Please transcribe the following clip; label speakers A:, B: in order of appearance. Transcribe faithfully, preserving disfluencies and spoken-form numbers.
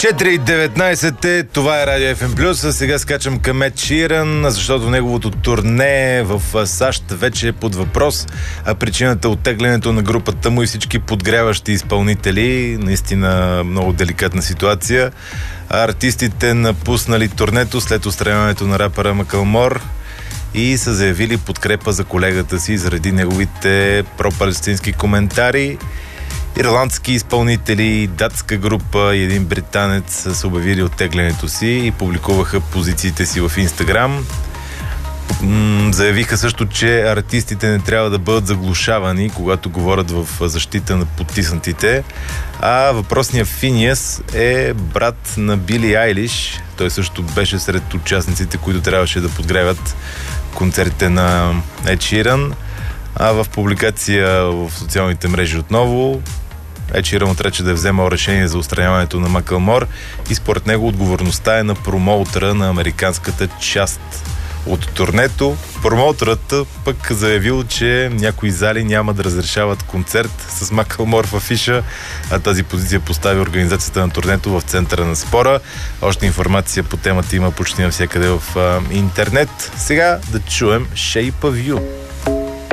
A: четири и деветнайсет е, това е Радио Еф Ем Плюс, а сега скачам към Ед Ширън, защото неговото турне в САЩ вече е под въпрос, а причината оттеглянето на групата му и всички подгряващи изпълнители, наистина много деликатна ситуация. Артистите напуснали турнето след отстраняването на рапъра Макълмор и са заявили подкрепа за колегата си заради неговите пропалестински коментари. Ирландски изпълнители, датска група и един британец са обявили оттеглянето си и публикуваха позициите си в Инстаграм. Заявиха също, че артистите не трябва да бъдат заглушавани, когато говорят в защита на потиснатите. А въпросният Финиас е брат на Били Айлиш. Той също беше сред участниците, които трябваше да подгряват концертите на Ед Ширън. А в публикация в социалните мрежи отново Ед Ширън отрече да е вземал решение за отстраняването на Макълмор и според него отговорността е на промоутера на американската част от турнето. Промоутерът пък заявил, че някои зали няма да разрешават концерт с Макълмор в афиша, а тази позиция постави организацията на турнето в центъра на спора. Още информация по темата има почти навсякъде в а, интернет. Сега да чуем Shape of You.